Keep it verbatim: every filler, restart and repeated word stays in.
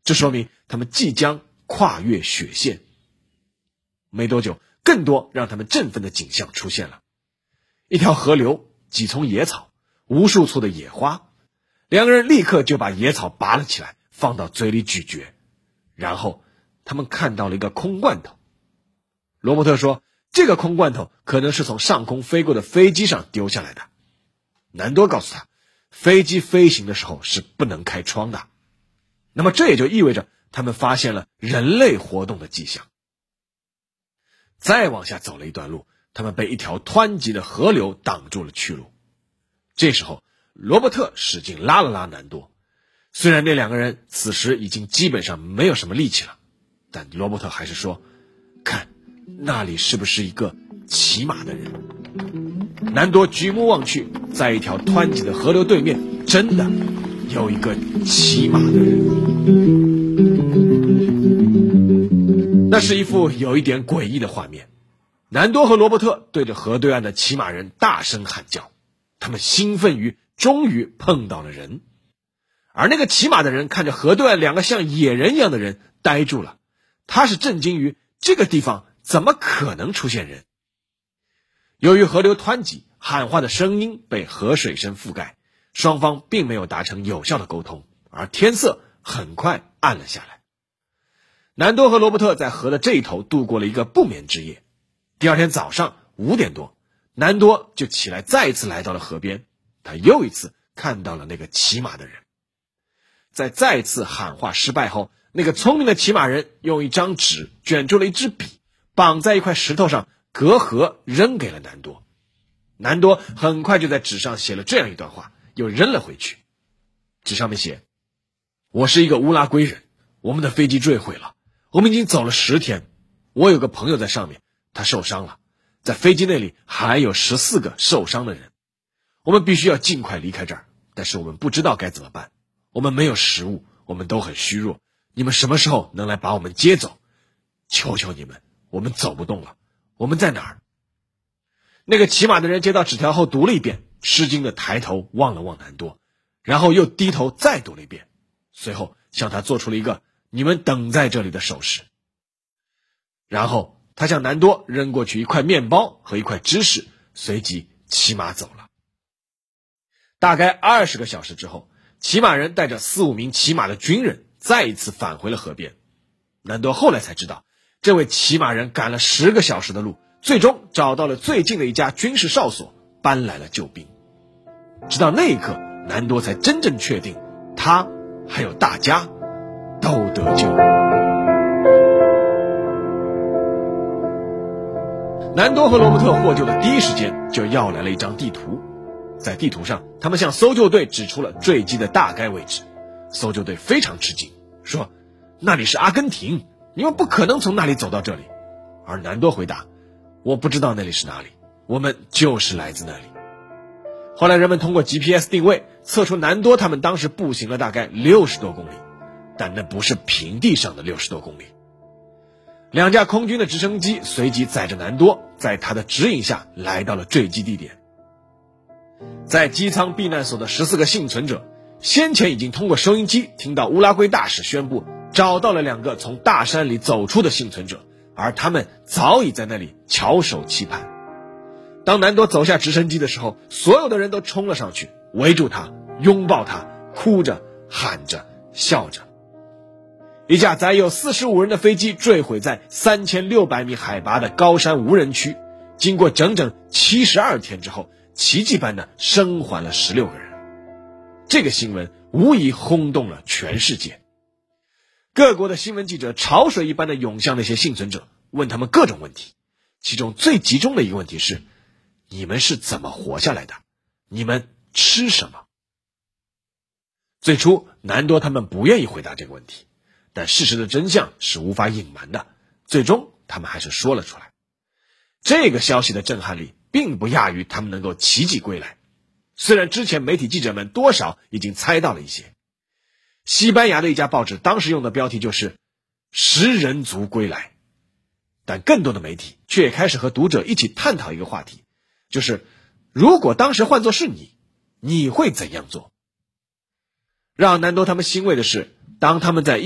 这说明他们即将跨越雪线。没多久，更多让他们振奋的景象出现了。一条河流，几丛野草，无数簇的野花。两个人立刻就把野草拔了起来，放到嘴里咀嚼。然后他们看到了一个空罐头。罗伯特说，这个空罐头可能是从上空飞过的飞机上丢下来的。南多告诉他，飞机飞行的时候是不能开窗的。那么这也就意味着他们发现了人类活动的迹象。再往下走了一段路，他们被一条湍急的河流挡住了去路。这时候罗伯特使劲拉了拉南多，虽然那两个人此时已经基本上没有什么力气了，但罗伯特还是说，看，那里是不是一个骑马的人？南多举目望去，在一条湍急的河流对面，真的有一个骑马的人。那是一幅有一点诡异的画面。南多和罗伯特对着河对岸的骑马人大声喊叫，他们兴奋于终于碰到了人。而那个骑马的人看着河对岸两个像野人一样的人，呆住了。他是震惊于这个地方怎么可能出现人。由于河流湍急，喊话的声音被河水声覆盖，双方并没有达成有效的沟通，而天色很快暗了下来。南多和罗伯特在河的这一头度过了一个不眠之夜。第二天早上五点多，南多就起来再一次来到了河边，他又一次看到了那个骑马的人。在再次喊话失败后，那个聪明的骑马人用一张纸卷出了一支笔，绑在一块石头上，隔河扔给了南多。南多很快就在纸上写了这样一段话，又扔了回去。纸上面写，我是一个乌拉圭人，我们的飞机坠毁了，我们已经走了十天，我有个朋友在上面，他受伤了，在飞机那里还有十四个受伤的人，我们必须要尽快离开这儿，但是我们不知道该怎么办，我们没有食物，我们都很虚弱，你们什么时候能来把我们接走？求求你们，我们走不动了，我们在哪儿？那个骑马的人接到纸条后读了一遍，吃惊的抬头望了望南多，然后又低头再读了一遍，随后向他做出了一个你们等在这里的手势。然后他向南多扔过去一块面包和一块芝士，随即骑马走了。大概二十个小时之后，骑马人带着四五名骑马的军人再一次返回了河边。南多后来才知道，这位骑马人赶了十个小时的路，最终找到了最近的一家军事哨所，搬来了救兵。直到那一刻，南多才真正确定，他还有大家都得救。南多和罗伯特获救的第一时间就要来了一张地图，在地图上他们向搜救队指出了坠机的大概位置。搜救队非常吃惊，说那里是阿根廷，你们不可能从那里走到这里。而南多回答，我不知道那里是哪里，我们就是来自那里。后来人们通过 G P S 定位测出南多他们当时步行了大概六十多公里，但那不是平地上的六十多公里。两架空军的直升机随即载着南多，在他的指引下来到了坠机地点。在机舱避难所的十四个幸存者先前已经通过收音机听到乌拉圭大使宣布找到了两个从大山里走出的幸存者，而他们早已在那里翘首期盼。当南多走下直升机的时候，所有的人都冲了上去，围住他，拥抱他，哭着喊着笑着。一架载有四十五人的飞机坠毁在三千六百米海拔的高山无人区，经过整整七十二天之后，奇迹般的生还了十六个人。这个新闻无疑轰动了全世界。各国的新闻记者潮水一般的涌向那些幸存者，问他们各种问题。其中最集中的一个问题是，你们是怎么活下来的？你们吃什么？最初南多他们不愿意回答这个问题，但事实的真相是无法隐瞒的，最终他们还是说了出来。这个消息的震撼力并不亚于他们能够奇迹归来，虽然之前媒体记者们多少已经猜到了一些。西班牙的一家报纸当时用的标题就是食人族归来，但更多的媒体却也开始和读者一起探讨一个话题，就是如果当时换作是你，你会怎样做？让南多他们欣慰的是，当他们在